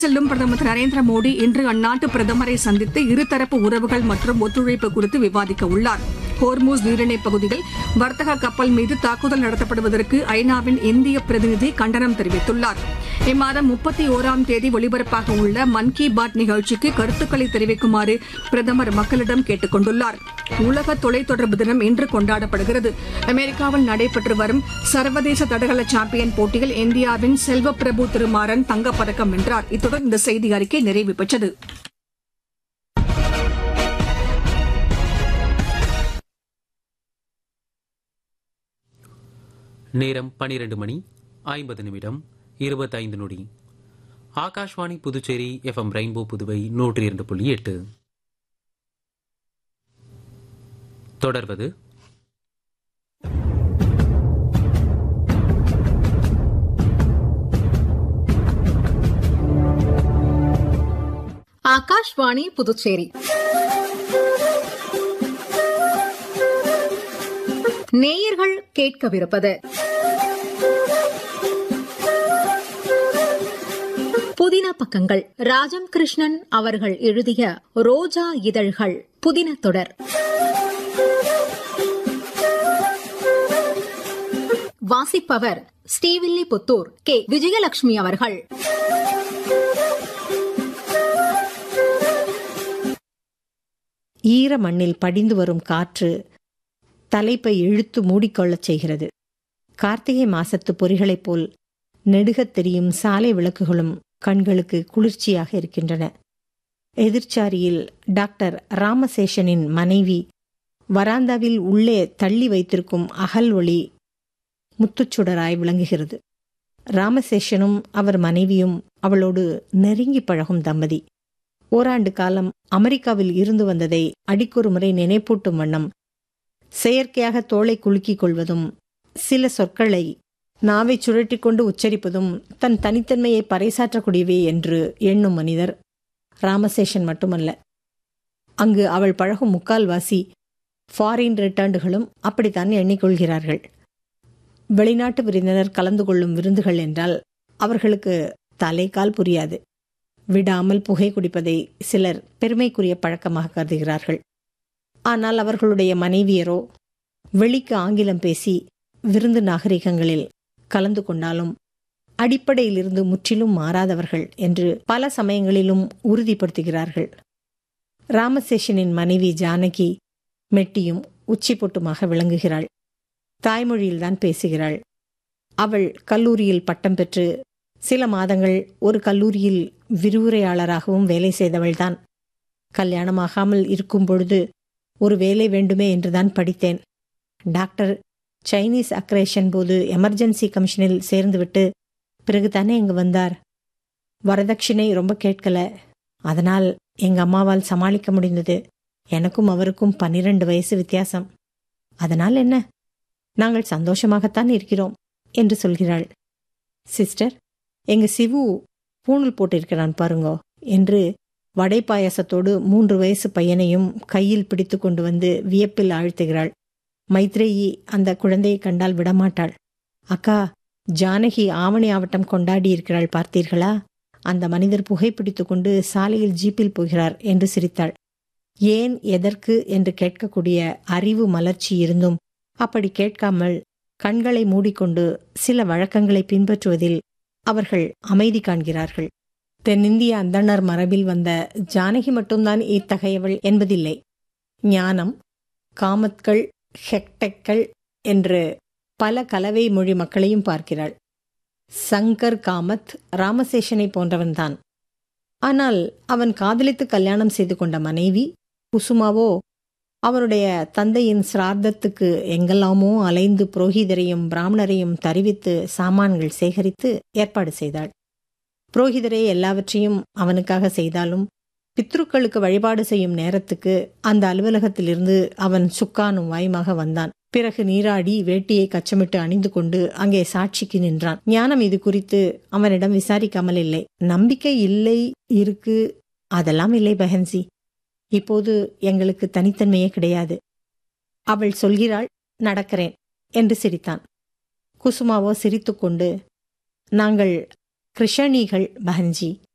செல்லும் பிரதமர் திரு நரேந்திர மோடி இன்று அந்நாட்டு பிரதமரை சந்தித்து இருதரப்பு உறவுகள் மற்றும் ஒத்துழைப்பு குறித்து விவாதிக்க உள்ளார். ஹோர்மூஸ் நீரிணைப் பகுதியில் வர்த்தக கப்பல் மீது தாக்குதல் நடத்தப்படுவதற்கு ஐநாவின் இந்திய பிரதிநிதி கண்டனம் தெரிவித்துள்ளார். இம்மாதம் 31ஆம் தேதி ஒலிபரப்பாக உள்ள மன் கி பாத் நிகழ்ச்சிக்கு கருத்துக்களை தெரிவிக்குமாறு பிரதமர் மக்களிடம் கேட்டுக் கொண்டுள்ளார். உலக தொலைத்தொடர்பு தினம் இன்று கொண்டாடப்படுகிறது. அமெரிக்காவில் நடைபெற்று வரும் சர்வதேச தடகள சாம்பியன் போட்டியில் இந்தியாவின் செல்வப்பிரபு திருமாறன் தங்கப்பதக்கம் வென்றார். இத்துடன் இந்த செய்தி அறிக்கை நிறைவு பெற்றது. நேரம் 12:50 ஆகாஷ்வாணி புதுச்சேரி எஃப்எம் ரெயின்போ புதுவை 102.8. தொடர்வது ஆகாஷ்வாணி புதுச்சேரி நேயர்கள் கேட்கவிருப்பது புதின பக்கங்கள். ராஜம் கிருஷ்ணன் அவர்கள் எழுதிய ரோஜா இதழ்கள் புதின தொடர். வாசிப்பவர் ஸ்ரீவில்லிபுத்தூர் கே. விஜயலட்சுமி அவர்கள். ஈர மண்ணில் படிந்து வரும் காற்று தலைப்பை இழுத்து மூடிக்கொள்ளச் செய்கிறது. கார்த்திகை மாசத்து பொறிகளைப் போல் நெடுகத் தெரியும் சாலை விளக்குகளும் கண்களுக்கு குளிர்ச்சியாக இருக்கின்றன. எதிர்ச்சாரியில் டாக்டர் ராமசேஷனின் மனைவி வராந்தாவில் உள்ளே தள்ளி வைத்திருக்கும் அகல் ஒளி முத்துச்சுடராய் விளங்குகிறது. ராமசேஷனும் அவர் மனைவியும் அவளோடு நெருங்கி பழகும் தம்பதி. ஓராண்டு காலம் அமெரிக்காவில் இருந்து வந்ததை அடிக்கொரு முறை நினைப்பூட்டும் வண்ணம் செயற்கையாக தோளை குலுக்கிக் கொள்வதும் சில சொற்களை நாவை சுழற்றி கொண்டு உச்சரிப்பதும் தன் தனித்தன்மையை பறைசாற்றக்கூடியவே என்று எண்ணும் மனிதர் ராமசேஷன் மட்டுமல்ல. அங்கு அவள் பழகும் முக்கால்வாசி ஃபாரின் ரிட்டர்ன்களும் அப்படித்தான் எண்ணிக்கொள்கிறார்கள். வெளிநாட்டு விருந்தினர் கலந்து கொள்ளும் விருந்துகள் என்றால் அவர்களுக்கு தலைக்கால் புரியாது. விடாமல் புகை குடிப்பதை சிலர் பெருமைக்குரிய பழக்கமாக கருதுகிறார்கள். ஆனால் அவர்களுடைய மனைவியரோ வெளிக்கு ஆங்கிலம் பேசி விருந்து நாகரிகங்களில் கலந்து கொண்டாலும் அடிப்படையிலிருந்து முற்றிலும் மாறாதவர்கள் என்று பல சமயங்களிலும் உறுதிப்படுத்துகிறார்கள். ராமசேஷனின் மனைவி ஜானகி மெட்டியும் உச்சி பொட்டுமாக விளங்குகிறாள். தாய்மொழியில்தான் பேசுகிறாள். அவள் கல்லூரியில் பட்டம் பெற்று சில மாதங்கள் ஒரு கல்லூரியில் விரிவுரையாளராகவும் வேலை செய்தவள்தான். கல்யாணமாகாமல் இருக்கும் பொழுது ஒரு வேலை வேண்டுமே என்றுதான் படித்தேன். டாக்டர் சைனீஸ் அக்ரேஷன் போது எமர்ஜென்சி கமிஷனில் சேர்ந்துவிட்டு பிறகுதானே இங்கு வந்தார். வரதட்சிணை ரொம்ப கேட்கல. அதனால் எங்க அம்மாவால் சமாளிக்க முடிந்தது. எனக்கும் அவருக்கும் 12 வயசு வித்தியாசம். அதனால் என்ன, நாங்கள் சந்தோஷமாகத்தான் இருக்கிறோம் என்று சொல்கிறாள். சிஸ்டர், எங்க சிவு பூணூல் போட்டிருக்கிறான் பாருங்கோ என்று வடை பாயசத்தோடு 3 வயசு பையனையும் கையில் பிடித்து கொண்டு வந்து வியப்பில் ஆழ்த்துகிறாள். மைத்ரேயி அந்த குழந்தையை கண்டால் விடமாட்டாள். அக்கா, ஜானகி ஆவணி ஆவட்டம் கொண்டாடி இருக்கிறாள் பார்த்தீர்களா? அந்த மனிதர் புகைப்பிடித்து கொண்டு சாலையில் ஜீப்பில் போகிறார் என்று சிரித்தாள். ஏன், எதற்கு என்று கேட்கக்கூடிய அறிவு மலர்ச்சி இருந்தும் அப்படி கேட்காமல் கண்களை மூடிக்கொண்டு சில வழக்கங்களை பின்பற்றுவதில் அவர்கள் அமைதி காண்கிறார்கள். தென்னிந்திய அந்தணர் மரபில் வந்த ஜானகி மட்டும்தான் இத்தகையவள் என்பதில்லை. ஞானம், காமத்கள், ஹெக்டெக்கள் என்று பல கலவை மொழி மக்களையும் பார்க்கிறாள். சங்கர் காமத் ராமசேஷனை போன்றவன்தான். ஆனால் அவன் காதலித்து கல்யாணம் செய்து கொண்ட மனைவி குசுமாவோ அவனுடைய தந்தையின் சிரார்த்தத்துக்கு எங்கெல்லாமோ அலைந்து புரோகிதரையும் பிராமணரையும் தருவித்து சாமான்கள் சேகரித்து ஏற்பாடு செய்தாள். புரோகிதரே எல்லாவற்றையும் அவனுக்காக செய்தாலும் பித்ருக்களுக்கு வழிபாடு செய்யும் நேரத்துக்கு அந்த அலுவலகத்திலிருந்து அவன் சுக்கானும் வாயுமாக வந்தான். பிறகு நீராடி வேட்டியை கச்சமிட்டு அணிந்து கொண்டு அங்கே சாட்சிக்கு நின்றான். ஞானம் இது குறித்து அவனிடம் விசாரிக்காமல் இல்லை. நம்பிக்கை இல்லை, இருக்கு, அதெல்லாம் இல்லை பஹன்சி. இப்போது எங்களுக்கு தனித்தன்மையே கிடையாது. அவள் சொல்கிறாள், நடக்கிறேன் என்று சிரித்தான். குசுமாவோ சிரித்துக்கொண்டு, நாங்கள் கிருஷணிகள் பஹன்ஜி